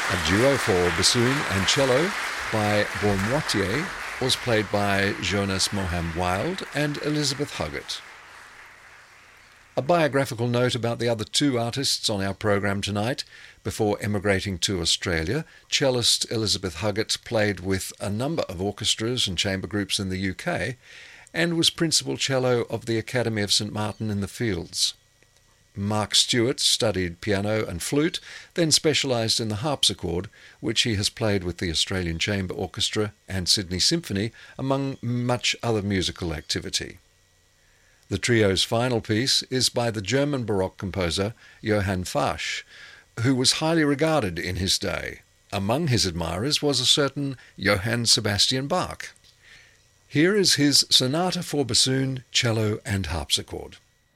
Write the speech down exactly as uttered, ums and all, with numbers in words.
A duo for bassoon and cello by Beaumoitier was played by Jonas Moham Wilde and Elizabeth Huggett. A biographical note about the other two artists on our program tonight. Before emigrating to Australia, cellist Elizabeth Huggett played with a number of orchestras and chamber groups in the U K and was principal cello of the Academy of St Martin in the Fields. Mark Stewart studied piano and flute, then specialised in the harpsichord, which he has played with the Australian Chamber Orchestra and Sydney Symphony, among much other musical activity. The trio's final piece is by the German Baroque composer Johann Fasch, who was highly regarded in his day. Among his admirers was a certain Johann Sebastian Bach. Here is his Sonata for Bassoon, Cello and Harpsichord.